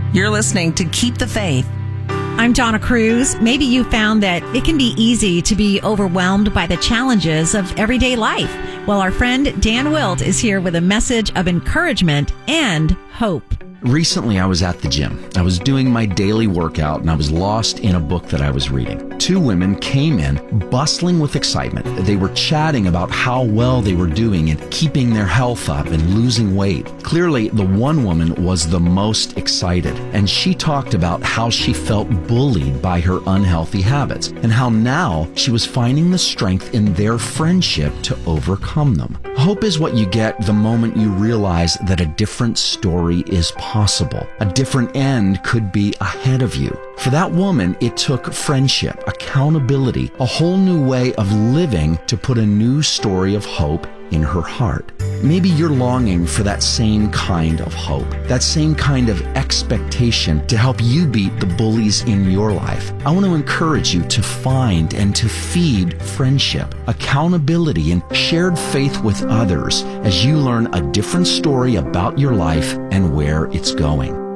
You're listening to Keep the Faith. I'm Donna Cruz. Maybe you found that it can be easy to be overwhelmed by the challenges of everyday life. Well, our friend Dan Wilt is here with a message of encouragement and hope. Recently, I was at the gym. I was doing my daily workout and I was lost in a book that I was reading. Two women came in, bustling with excitement. They were chatting about how well they were doing and keeping their health up and losing weight. Clearly, the one woman was the most excited, and she talked about how she felt bullied by her unhealthy habits and how now she was finding the strength in their friendship to overcome them. Hope is what you get the moment you realize that a different story is possible. A different end could be ahead of you. For that woman, it took friendship, accountability, a whole new way of living to put a new story of hope in her heart. Maybe you're longing for that same kind of hope, that same kind of expectation to help you beat the bullies in your life. I want to encourage you to find and to feed friendship, accountability, and shared faith with others as you learn a different story about your life and where it's going.